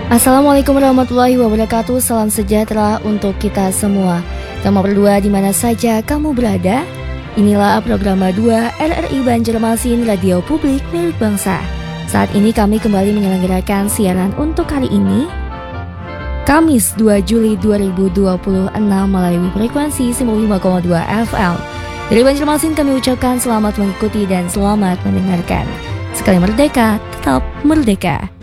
Assalamualaikum warahmatullahi wabarakatuh. Salam sejahtera untuk kita semua. Kamu berdua di mana saja kamu berada. Inilah program 2 RRI Banjarmasin, Radio Publik milik bangsa. Saat ini kami kembali menyelenggarakan siaran untuk hari ini, Kamis 2 Juli 2026 melalui frekuensi 95,2 FM. Dari Banjarmasin kami ucapkan selamat mengikuti dan selamat mendengarkan. Sekali merdeka, tetap merdeka.